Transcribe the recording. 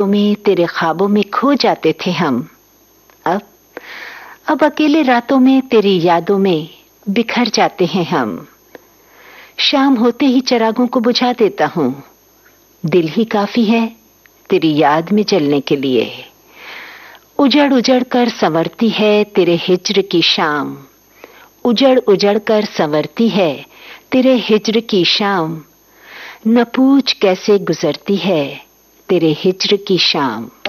में तेरे ख्वाबों में खो जाते थे हम। अब अकेले रातों में तेरी यादों में बिखर जाते हैं हम। शाम होते ही चिरागों को बुझा देता हूँ, दिल ही काफी है तेरी याद में जलने के लिए। उजड़ उजड़ कर संवरती है तेरे हिज्र की शाम, उजड़ उजड़ कर संवरती है तेरे हिज्र की शाम। न पूछ कैसे गुजरती है तेरे हिज्र की शाम।